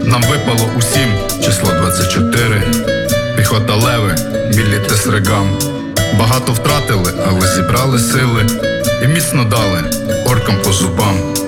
Нам випало усім число 24. Піхота леви, білі тесригам. Багато втратили, але зібрали сили і міцно дали оркам по зубам.